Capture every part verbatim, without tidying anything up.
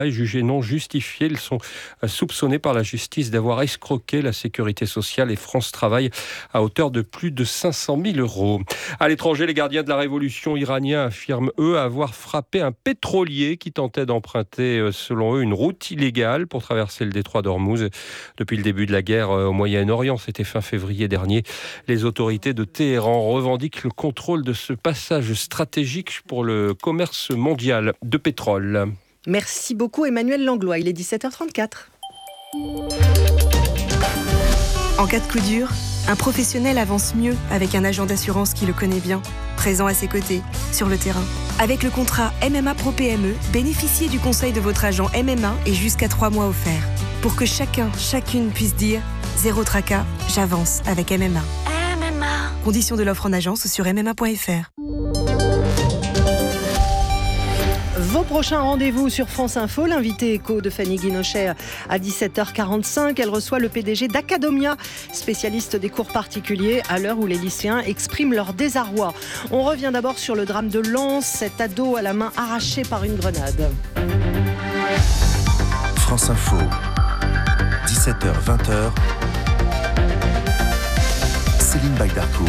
Jugés non justifiés, ils sont soupçonnés par la justice d'avoir escroqué la sécurité sociale et France Travail à hauteur de plus de cinq cent mille euros. À l'étranger, les gardiens de la révolution iraniens affirment, eux, avoir frappé un pétrolier qui tentait d'emprunter, selon eux, une route illégale pour traverser le détroit d'Ormuz. Depuis le début de la guerre au Moyen-Orient, c'était fin février dernier, les autorités de Téhéran revendiquent le contrôle de ce passage stratégique pour le commerce mondial de pétrole. Merci beaucoup Emmanuel Langlois, il est dix-sept heures trente-quatre. En cas de coup dur, un professionnel avance mieux avec un agent d'assurance qui le connaît bien, présent à ses côtés, sur le terrain. Avec le contrat M M A Pro P M E, bénéficiez du conseil de votre agent M M A et jusqu'à trois mois offerts. Pour que chacun, chacune puisse dire « Zéro tracas, j'avance avec M M A ». M M A. Conditions de l'offre en agence sur m m a point f r. Vos prochains rendez-vous sur France Info, l'invité éco de Fanny Guinochet à dix-sept heures quarante-cinq. Elle reçoit le P D G d'Academia, spécialiste des cours particuliers, à l'heure où les lycéens expriment leur désarroi. On revient d'abord sur le drame de Lens, cet ado à la main arrachée par une grenade. France Info, dix-sept heures vingt. Céline Bagdarcourt.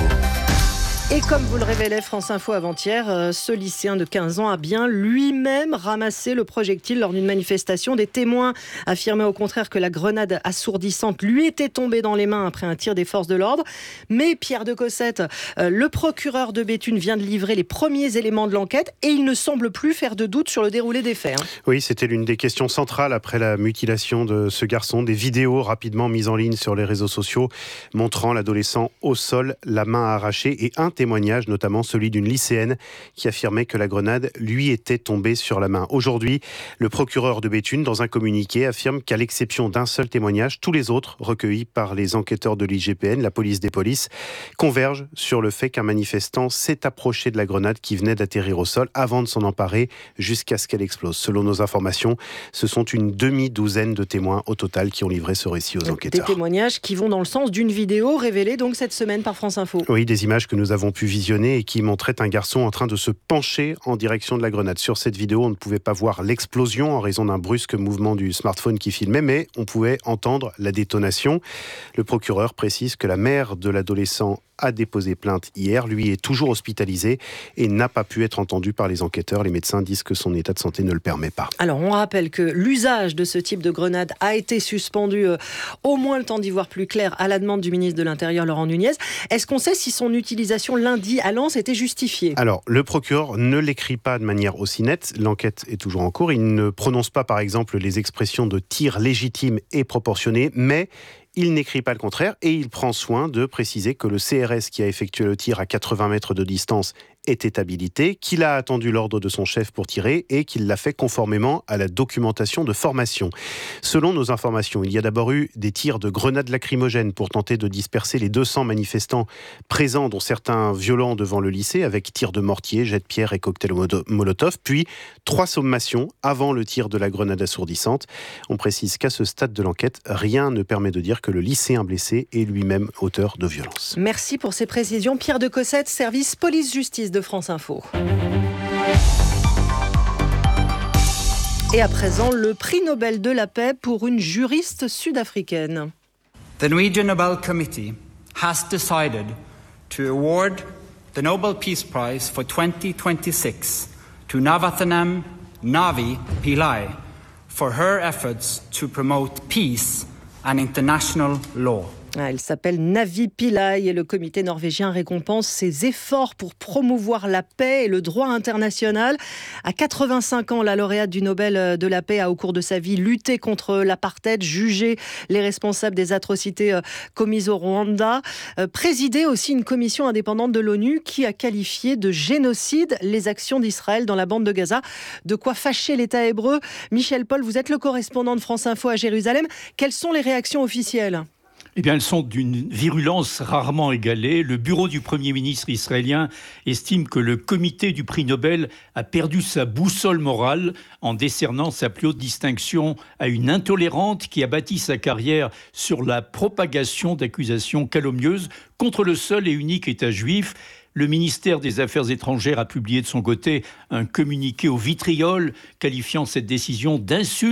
Et comme vous le révélait France Info avant-hier, ce lycéen de quinze ans a bien lui-même ramassé le projectile lors d'une manifestation. Des témoins affirmaient au contraire que la grenade assourdissante lui était tombée dans les mains après un tir des forces de l'ordre. Mais Pierre de Cossette, le procureur de Béthune, vient de livrer les premiers éléments de l'enquête et il ne semble plus faire de doute sur le déroulé des faits. Hein. Oui, c'était l'une des questions centrales après la mutilation de ce garçon. Des vidéos rapidement mises en ligne sur les réseaux sociaux montrant l'adolescent au sol, la main arrachée, et un témoignage, notamment celui d'une lycéenne qui affirmait que la grenade lui était tombée sur la main. Aujourd'hui, le procureur de Béthune, dans un communiqué, affirme qu'à l'exception d'un seul témoignage, tous les autres, recueillis par les enquêteurs de l'I G P N, la police des polices, convergent sur le fait qu'un manifestant s'est approché de la grenade qui venait d'atterrir au sol avant de s'en emparer jusqu'à ce qu'elle explose. Selon nos informations, ce sont une demi-douzaine de témoins au total qui ont livré ce récit aux enquêteurs. Des témoignages qui vont dans le sens d'une vidéo révélée donc cette semaine par France Info. Oui, des images que nous avons pu visionner et qui montrait un garçon en train de se pencher en direction de la grenade. Sur cette vidéo, on ne pouvait pas voir l'explosion en raison d'un brusque mouvement du smartphone qui filmait, mais on pouvait entendre la détonation. Le procureur précise que la mère de l'adolescent a déposé plainte hier. Lui est toujours hospitalisé et n'a pas pu être entendu par les enquêteurs. Les médecins disent que son état de santé ne le permet pas. Alors, on rappelle que l'usage de ce type de grenade a été suspendu euh, au moins le temps d'y voir plus clair à la demande du ministre de l'Intérieur, Laurent Nunez. Est-ce qu'on sait si son utilisation lundi à Lens était justifiée ? Alors, le procureur ne l'écrit pas de manière aussi nette. L'enquête est toujours en cours. Il ne prononce pas, par exemple, les expressions de tir légitime et proportionné, mais il n'écrit pas le contraire et il prend soin de préciser que le C R S qui a effectué le tir à quatre-vingts mètres de distance était habilité, qu'il a attendu l'ordre de son chef pour tirer et qu'il l'a fait conformément à la documentation de formation. Selon nos informations, il y a d'abord eu des tirs de grenades lacrymogènes pour tenter de disperser les deux cents manifestants présents, dont certains violents devant le lycée, avec tirs de mortier, jets de pierre et cocktails Molotov, puis trois sommations avant le tir de la grenade assourdissante. On précise qu'à ce stade de l'enquête, rien ne permet de dire que le lycéen blessé est lui-même auteur de violences. Merci pour ces précisions. Pierre de Cossette, service police-justice de France Info. Et à présent, le prix Nobel de la paix pour une juriste sud-africaine. The Norwegian Nobel Committee has decided to award the Nobel Peace Prize for twenty twenty-six to Navathanam Navi Pillai for her efforts to promote peace and international law. Elle s'appelle Navi Pillai et le comité norvégien récompense ses efforts pour promouvoir la paix et le droit international. À quatre-vingt-cinq ans, la lauréate du Nobel de la paix a au cours de sa vie lutté contre l'apartheid, jugé les responsables des atrocités commises au Rwanda, présidé aussi une commission indépendante de l'ONU qui a qualifié de génocide les actions d'Israël dans la bande de Gaza. De quoi fâcher l'État hébreu. Michel Paul, vous êtes le correspondant de France Info à Jérusalem. Quelles sont les réactions officielles ? Eh bien, elles sont d'une virulence rarement égalée. Le bureau du Premier ministre israélien estime que le comité du prix Nobel a perdu sa boussole morale en décernant sa plus haute distinction à une intolérante qui a bâti sa carrière sur la propagation d'accusations calomnieuses contre le seul et unique État juif. Le ministère des Affaires étrangères a publié de son côté un communiqué au vitriol qualifiant cette décision d'insulte